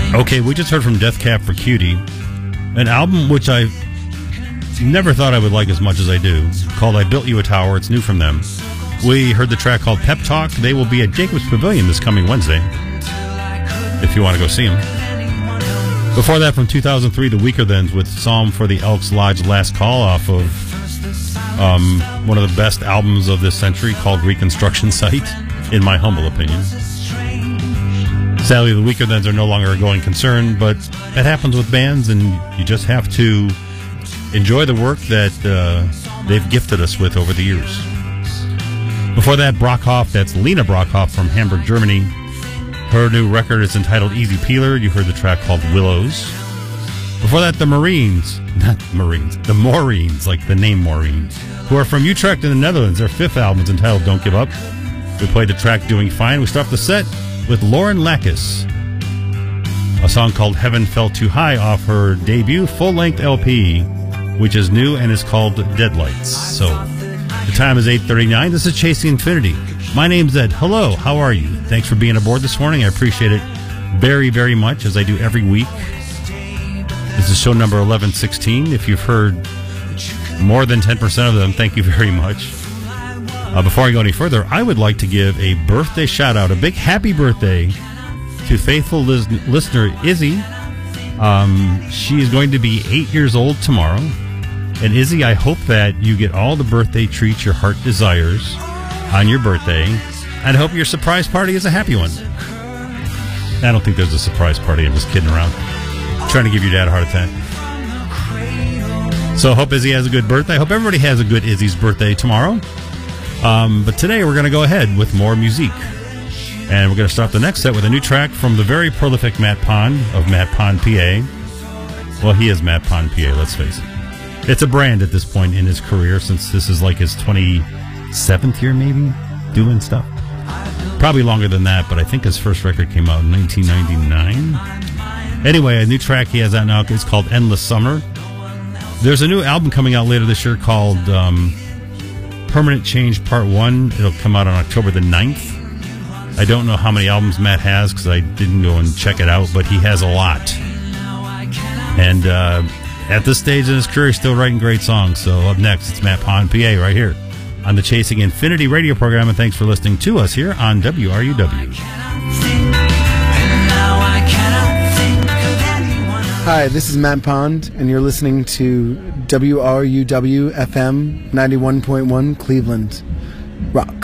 Okay, we just heard from Death Cab for Cutie, an album which I never thought I would like as much as I do, called I Built You a Tower. It's new from them. We heard the track called Pep Talk. They will be at Jacobs Pavilion this coming Wednesday, if you want to go see them. Before that, from 2003, The Weaker Thans with Psalm for the Elks Lodge Last Call off of one of the best albums of this century called Reconstruction Site, in my humble opinion. Sadly, The Weaker Thans are no longer a going concern, but that happens with bands, and you just have to enjoy the work that they've gifted us with over the years. Before that, Brockhoff, that's Lena Brockhoff from Hamburg, Germany. Her new record is entitled Easy Peeler. You heard the track called Willows. Before that, the Maureen, like the name Maureen, who are from Utrecht in the Netherlands. Their fifth album is entitled Don't Give Up. We played the track Doing Fine. We start the set with Lauren Lakis, a song called Heaven Fell Too High off her debut full-length LP, which is new and is called Deadlights. So the time is 8:39. This is Chasing Infinity. My name's Ed. Hello, how are you? Thanks for being aboard this morning. I appreciate it very, very much, as I do every week. This is show number 1116. If you've heard more than 10% of them, thank you very much. Before I go any further, I would like to give a birthday shout-out, a big happy birthday to faithful listener Izzy. She is going to be 8 years old tomorrow. And Izzy, I hope that you get all the birthday treats your heart desires on your birthday. And I hope your surprise party is a happy one. I don't think there's a surprise party. I'm just kidding around. I'm trying to give your dad a heart attack. So I hope Izzy has a good birthday. I hope everybody has a good Izzy's birthday tomorrow. But today we're going to go ahead with more music. And we're going to start the next set with a new track from the very prolific Matt Pond of Matt Pond, PA. Well, he is Matt Pond, PA, let's face it. It's a brand at this point in his career, since this is like his 27th year, maybe, doing stuff. Probably longer than that, but I think his first record came out in 1999. Anyway, a new track he has out now is called Endless Summer. There's a new album coming out later this year called Permanent Change Part 1. It'll come out on October the 9th. I don't know how many albums Matt has because I didn't go and check it out, but he has a lot. And at this stage in his career, he's still writing great songs. So up next, it's Matt Pond, PA, right here on the Chasing Infinity radio program. And thanks for listening to us here on WRUW. Hi, this is Matt Pond, and you're listening to WRUW FM 91.1 Cleveland. Rock.